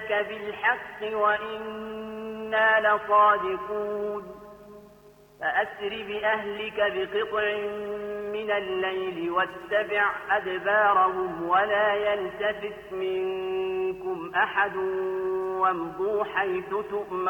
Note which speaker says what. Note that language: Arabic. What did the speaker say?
Speaker 1: جئناك بالحق وإنا لصادقون فأسر بأهلك بقطع من الليل واتبع أدبارهم ولا يلتفت منكم أحد وامضوا حيث تؤمرون